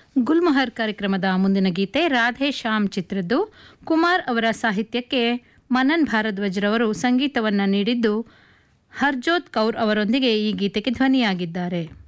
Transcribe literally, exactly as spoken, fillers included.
ಗುಲ್ಮೊಹರ್ ಕಾರ್ಯಕ್ರಮದ ಮುಂದಿನ ಗೀತೆ ರಾಧೆ ಶ್ಯಾಮ್ ಚಿತ್ರದ್ದು. ಕುಮಾರ್ ಅವರ ಸಾಹಿತ್ಯಕ್ಕೆ ಮನನ್ ಭಾರದ್ವಾಜ್ರವರು ಸಂಗೀತವನ್ನು ನೀಡಿದ್ದು ಹರ್ಜೋತ್ ಕೌರ್ ಅವರೊಂದಿಗೆ ಈ ಗೀತೆಗೆ ಧ್ವನಿಯಾಗಿದ್ದಾರೆ.